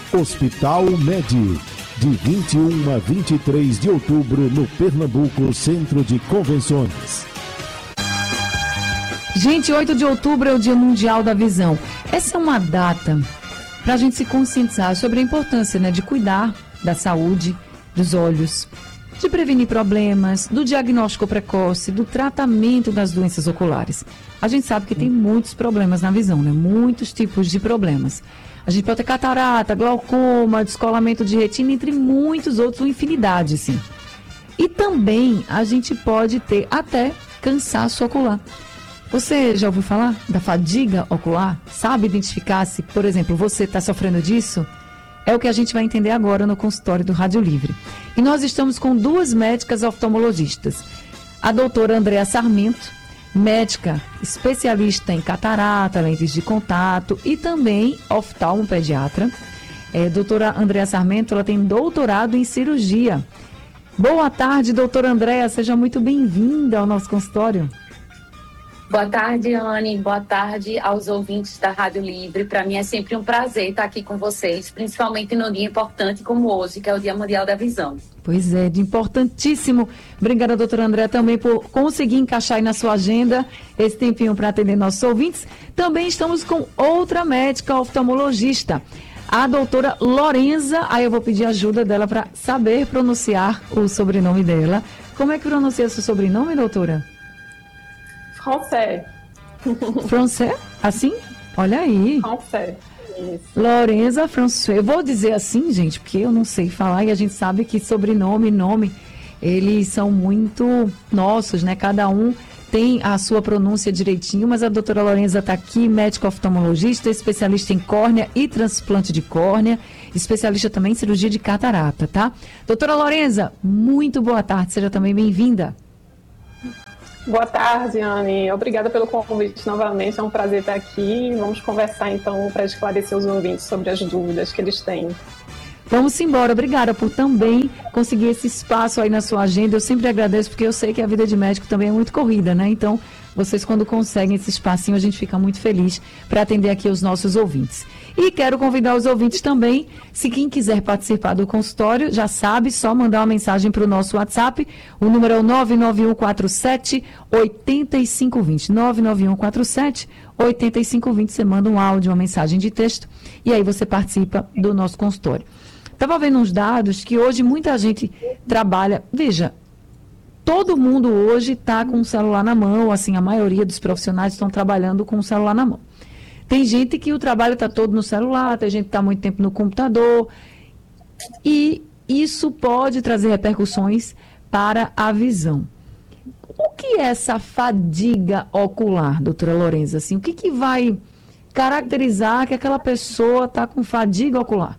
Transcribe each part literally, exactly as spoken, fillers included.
Hospital Med, de vinte e um a vinte e três de outubro, no Pernambuco Centro de Convenções. Gente, oito de outubro é o Dia Mundial da Visão. Essa é uma data para a gente se conscientizar sobre a importância, né, de cuidar da saúde dos olhos, de prevenir problemas, do diagnóstico precoce, do tratamento das doenças oculares. A gente sabe que tem muitos problemas na visão, né? Muitos tipos de problemas. A gente pode ter catarata, glaucoma, descolamento de retina, entre muitos outros, uma infinidade, sim. E também a gente pode ter até cansaço ocular. Você já ouviu falar da fadiga ocular? Sabe identificar se, por exemplo, você está sofrendo disso? É o que a gente vai entender agora no consultório do Rádio Livre. E nós estamos com duas médicas oftalmologistas. A doutora Andréa Sarmento, médica especialista em catarata, lentes de contato e também oftalmopediatra. É, doutora Andréa Sarmento, ela tem doutorado em cirurgia. Boa tarde, doutora Andréa, seja muito bem-vinda ao nosso consultório. Boa tarde, Anne. Boa tarde aos ouvintes da Rádio Livre. Para mim é sempre um prazer estar aqui com vocês, principalmente num dia importante como hoje, que é o Dia Mundial da Visão. Pois é, de importantíssimo. Obrigada, doutora André, também por conseguir encaixar aí na sua agenda esse tempinho para atender nossos ouvintes. Também estamos com outra médica oftalmologista, a doutora Lorenza. Aí eu vou pedir ajuda dela para saber pronunciar o sobrenome dela. Como é que pronuncia seu sobrenome, doutora? Français. Français? Assim? Olha aí. Français. Isso. Lorenza François. Eu vou dizer assim, gente, porque eu não sei falar e a gente sabe que sobrenome e nome, eles são muito nossos, né? Cada um tem a sua pronúncia direitinho, mas a doutora Lorenza está aqui, médica oftalmologista, especialista em córnea e transplante de córnea, especialista também em cirurgia de catarata, tá? Doutora Lorenza, muito boa tarde, seja também bem-vinda. Boa tarde, Anne. Obrigada pelo convite novamente. É um prazer estar aqui. Vamos conversar, então, para esclarecer os ouvintes sobre as dúvidas que eles têm. Vamos embora. Obrigada por também conseguir esse espaço aí na sua agenda. Eu sempre agradeço, porque eu sei que a vida de médico também é muito corrida, né? Então, vocês, quando conseguem esse espacinho, a gente fica muito feliz para atender aqui os nossos ouvintes. E quero convidar os ouvintes também, se quem quiser participar do consultório, já sabe, só mandar uma mensagem para o nosso WhatsApp. O número é o nove nove um quatro sete, oito cinco dois zero. nove nove um quatro sete, oito cinco dois zero. Você manda um áudio, uma mensagem de texto e aí você participa do nosso consultório. Estava vendo uns dados que hoje muita gente trabalha. Veja, todo mundo hoje está com o celular na mão, assim, a maioria dos profissionais estão trabalhando com o celular na mão. Tem gente que o trabalho está todo no celular, tem gente que está muito tempo no computador, e isso pode trazer repercussões para a visão. O que é essa fadiga ocular, doutora Lorenza? Assim, o que, que vai caracterizar que aquela pessoa está com fadiga ocular?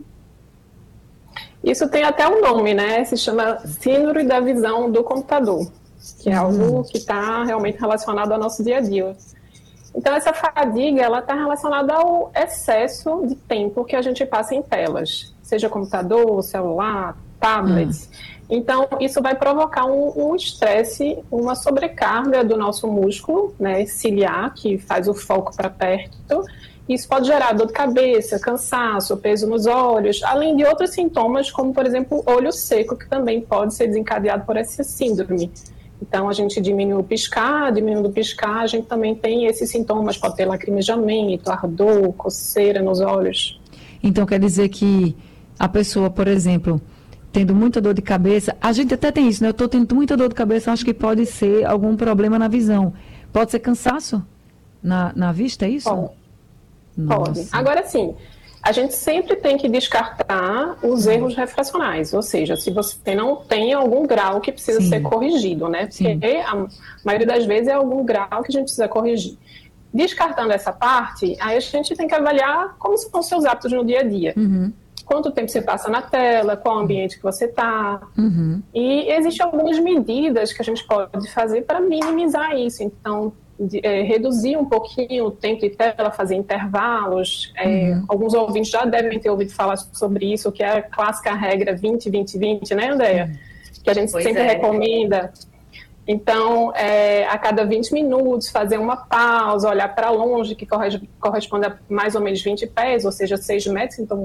Isso tem até um nome, né? Se chama síndrome da visão do computador, que é algo que está realmente relacionado ao nosso dia a dia. Então, essa fadiga, ela está relacionada ao excesso de tempo que a gente passa em telas, seja computador, celular, tablets. Hum. Então, isso vai provocar um estresse, um uma sobrecarga do nosso músculo, né, ciliar, que faz o foco para perto. Isso pode gerar dor de cabeça, cansaço, peso nos olhos, além de outros sintomas, como, por exemplo, olho seco, que também pode ser desencadeado por essa síndrome. Então, a gente diminui o piscar, diminuindo o piscar, a gente também tem esses sintomas, pode ter lacrimejamento, ardor, coceira nos olhos. Então, quer dizer que a pessoa, por exemplo, tendo muita dor de cabeça, a gente até tem isso, né? Eu estou tendo muita dor de cabeça, acho que pode ser algum problema na visão. Pode ser cansaço na, na vista, é isso? Pode. Pode. Agora sim, a gente sempre tem que descartar os hum. erros refracionais, ou seja, se você não tem algum grau que precisa sim. ser corrigido, né? Porque sim. a maioria das vezes é algum grau que a gente precisa corrigir. Descartando essa parte, aí a gente tem que avaliar como são os seus hábitos no dia a dia. Uhum. Quanto tempo você passa na tela, qual ambiente que você está. Uhum. E existem algumas medidas que a gente pode fazer para minimizar isso. Então, de, é, reduzir um pouquinho o tempo de tela, fazer intervalos. É, uhum. Alguns ouvintes já devem ter ouvido falar sobre isso, que é a clássica regra vinte, vinte, vinte, né, Andréia? Uhum. Que a gente pois sempre é. recomenda. Então, é, a cada vinte minutos, fazer uma pausa, olhar para longe, que corresponde a mais ou menos vinte pés, ou seja, seis metros. Então,